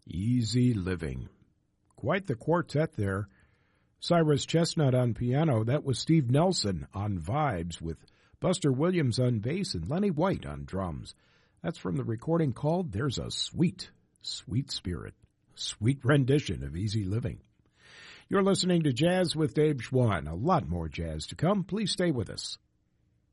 Easy Living. Quite the quartet there. Cyrus Chestnut on piano. That was Steve Nelson on vibes with Buster Williams on bass and Lenny White on drums. That's from the recording called There's a Sweet, Sweet Spirit. Sweet rendition of Easy Living. You're listening to Jazz with Dave Schwann. A lot more jazz to come. Please stay with us.